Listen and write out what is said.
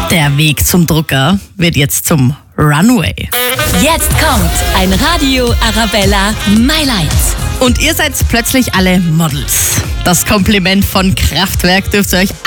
Der Weg zum Drucker wird jetzt zum Runway. Jetzt kommt ein Radio Arabella My Light. Und ihr seid plötzlich alle Models. Das Kompliment von Kraftwerk dürft ihr euch